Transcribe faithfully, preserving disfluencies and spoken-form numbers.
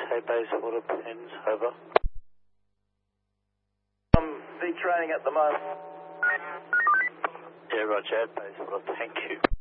Hey, Bayswater, Pens, over. I'm V training at the moment. Yeah, Roger, Bayswater, thank you.